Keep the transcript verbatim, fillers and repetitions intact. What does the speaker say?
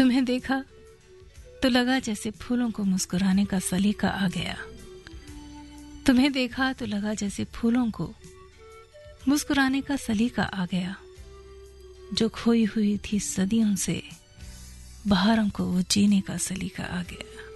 तुम्हें देखा तो लगा जैसे फूलों को मुस्कुराने का सलीका आ गया। तुम्हें देखा तो लगा जैसे फूलों को मुस्कुराने का सलीका आ गया। जो खोई हुई थी सदियों से, बहारों को वो जीने का सलीका आ गया।